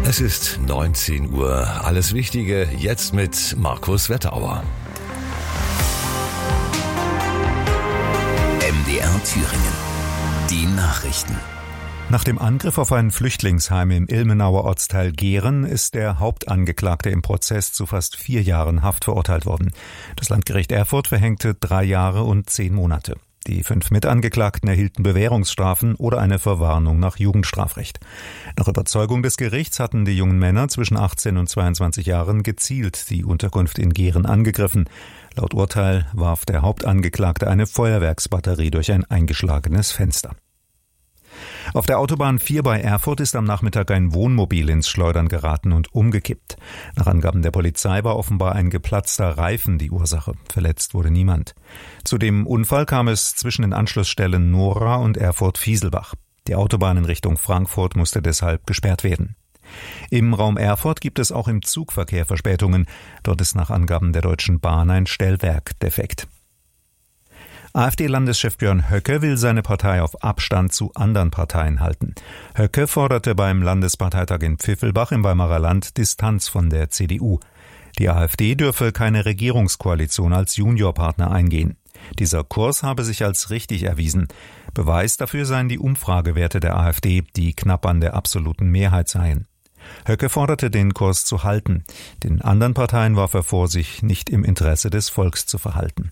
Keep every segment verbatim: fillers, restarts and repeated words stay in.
Es ist neunzehn Uhr. Alles Wichtige jetzt mit Markus Wetterauer. M D R Thüringen. Die Nachrichten. Nach dem Angriff auf ein Flüchtlingsheim im Ilmenauer Ortsteil Gehren ist der Hauptangeklagte im Prozess zu fast vier Jahren Haft verurteilt worden. Das Landgericht Erfurt verhängte drei Jahre und zehn Monate. Die fünf Mitangeklagten erhielten Bewährungsstrafen oder eine Verwarnung nach Jugendstrafrecht. Nach Überzeugung des Gerichts hatten die jungen Männer zwischen achtzehn und zweiundzwanzig Jahren gezielt die Unterkunft in Gehren angegriffen. Laut Urteil warf der Hauptangeklagte eine Feuerwerksbatterie durch ein eingeschlagenes Fenster. Auf der Autobahn vier bei Erfurt ist am Nachmittag ein Wohnmobil ins Schleudern geraten und umgekippt. Nach Angaben der Polizei war offenbar ein geplatzter Reifen die Ursache. Verletzt wurde niemand. Zu dem Unfall kam es zwischen den Anschlussstellen Nora und Erfurt-Fieselbach. Die Autobahn in Richtung Frankfurt musste deshalb gesperrt werden. Im Raum Erfurt gibt es auch im Zugverkehr Verspätungen. Dort ist nach Angaben der Deutschen Bahn ein Stellwerk defekt. AfD-Landeschef Björn Höcke will seine Partei auf Abstand zu anderen Parteien halten. Höcke forderte beim Landesparteitag in Pfiffelbach im Weimarer Land Distanz von der C D U. Die AfD dürfe keine Regierungskoalition als Juniorpartner eingehen. Dieser Kurs habe sich als richtig erwiesen. Beweis dafür seien die Umfragewerte der AfD, die knapp an der absoluten Mehrheit seien. Höcke forderte, den Kurs zu halten. Den anderen Parteien warf er vor, sich nicht im Interesse des Volks zu verhalten.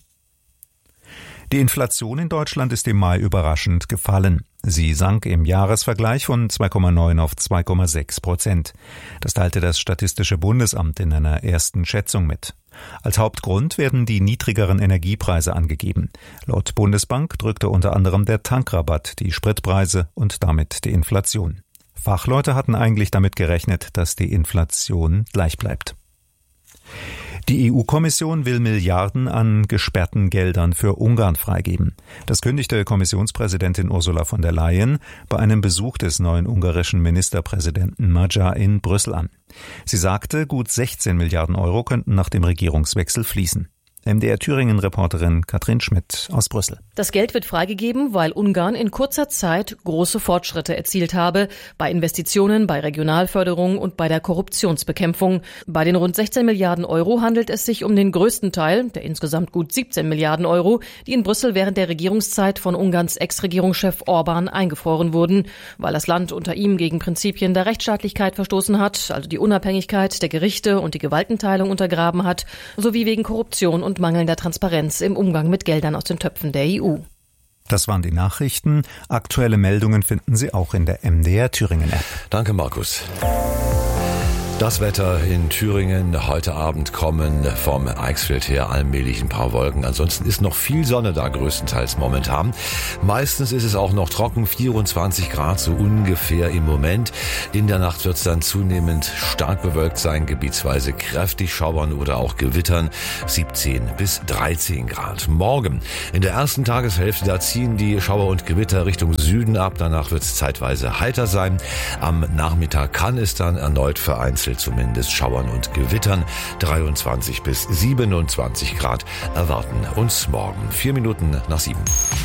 Die Inflation in Deutschland ist im Mai überraschend gefallen. Sie sank im Jahresvergleich von zwei Komma neun auf zwei Komma sechs Prozent. Das teilte das Statistische Bundesamt in einer ersten Schätzung mit. Als Hauptgrund werden die niedrigeren Energiepreise angegeben. Laut Bundesbank drückte unter anderem der Tankrabatt die Spritpreise und damit die Inflation. Fachleute hatten eigentlich damit gerechnet, dass die Inflation gleich bleibt. Die E U-Kommission will Milliarden an gesperrten Geldern für Ungarn freigeben. Das kündigte Kommissionspräsidentin Ursula von der Leyen bei einem Besuch des neuen ungarischen Ministerpräsidenten Magyar in Brüssel an. Sie sagte, gut sechzehn Milliarden Euro könnten nach dem Regierungswechsel fließen. M D R Thüringen-Reporterin Katrin Schmidt aus Brüssel. Das Geld wird freigegeben, weil Ungarn in kurzer Zeit große Fortschritte erzielt habe bei Investitionen, bei Regionalförderung und bei der Korruptionsbekämpfung. Bei den rund sechzehn Milliarden Euro handelt es sich um den größten Teil, der insgesamt gut siebzehn Milliarden Euro, die in Brüssel während der Regierungszeit von Ungarns Ex-Regierungschef Orbán eingefroren wurden, weil das Land unter ihm gegen Prinzipien der Rechtsstaatlichkeit verstoßen hat, also die Unabhängigkeit der Gerichte und die Gewaltenteilung untergraben hat, sowie wegen Korruption und und mangelnder Transparenz im Umgang mit Geldern aus den Töpfen der E U. Das waren die Nachrichten. Aktuelle Meldungen finden Sie auch in der M D R Thüringen-App. Danke, Markus. Das Wetter in Thüringen. Heute Abend kommen vom Eichsfeld her allmählich ein paar Wolken. Ansonsten ist noch viel Sonne da, größtenteils momentan. Meistens ist es auch noch trocken, vierundzwanzig Grad so ungefähr im Moment. In der Nacht wird es dann zunehmend stark bewölkt sein, gebietsweise kräftig schauern oder auch gewittern, siebzehn bis dreizehn Grad. Morgen in der ersten Tageshälfte, da ziehen die Schauer und Gewitter Richtung Süden ab. Danach wird es zeitweise heiter sein. Am Nachmittag kann es dann erneut vereinzelt zumindest schauern und gewittern. dreiundzwanzig bis siebenundzwanzig Grad erwarten uns morgen. Vier Minuten nach sieben.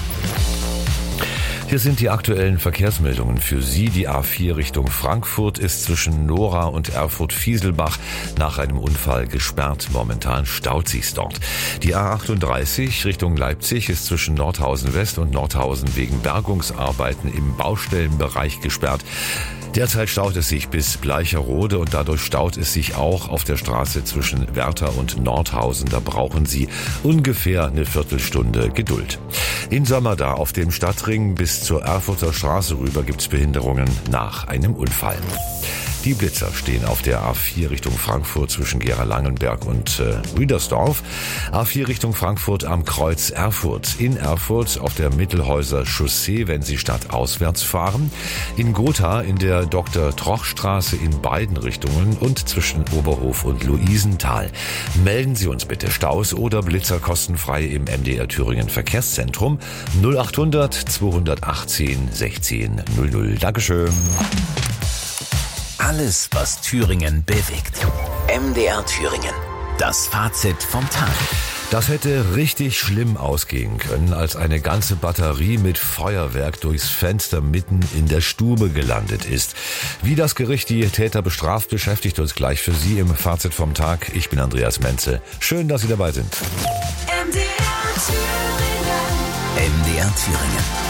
Hier sind die aktuellen Verkehrsmeldungen für Sie. Die A vier Richtung Frankfurt ist zwischen Nora und Erfurt-Fieselbach nach einem Unfall gesperrt. Momentan staut sich's dort. Die A achtunddreißig Richtung Leipzig ist zwischen Nordhausen West und Nordhausen wegen Bergungsarbeiten im Baustellenbereich gesperrt. Derzeit staut es sich bis Bleicherode und dadurch staut es sich auch auf der Straße zwischen Werther und Nordhausen. Da brauchen Sie ungefähr eine Viertelstunde Geduld. In Sömmerda auf dem Stadtring bis zur Erfurter Straße rüber gibt's Behinderungen nach einem Unfall. Die Blitzer stehen auf der A vier Richtung Frankfurt zwischen Gera-Langenberg und äh, Rüdersdorf. A vier Richtung Frankfurt am Kreuz Erfurt. In Erfurt auf der Mittelhäuser Chaussee, wenn Sie stadtauswärts fahren. In Gotha in der Doktor-Troch-Straße in beiden Richtungen und zwischen Oberhof und Luisenthal. Melden Sie uns bitte Staus oder Blitzer kostenfrei im M D R Thüringen Verkehrszentrum null achthundert zweihundertachtzehn sechzehn null null. Dankeschön. Alles, was Thüringen bewegt. M D R Thüringen. Das Fazit vom Tag. Das hätte richtig schlimm ausgehen können, als eine ganze Batterie mit Feuerwerk durchs Fenster mitten in der Stube gelandet ist. Wie das Gericht die Täter bestraft, beschäftigt uns gleich für Sie im Fazit vom Tag. Ich bin Andreas Menzel. Schön, dass Sie dabei sind. M D R Thüringen. M D R Thüringen.